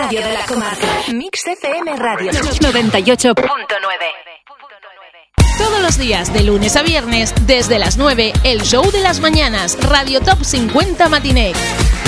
radio de la comarca. Mix FM Radio 98.9. Todos los días, de lunes a viernes, desde las 9, el show de las mañanas, Radio Top 50 Matiné.